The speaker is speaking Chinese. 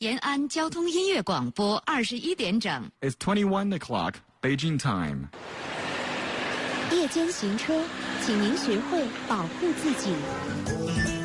延安交通音乐广播21点整。 It's 21 o'clock, Beijing time. 夜间行车，请您学会保护自己。